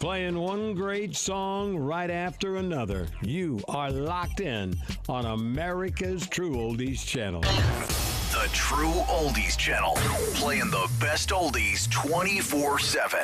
Playing one great song right after another. You are locked in on America's True Oldies Channel. The True Oldies Channel. Playing the best oldies 24/7.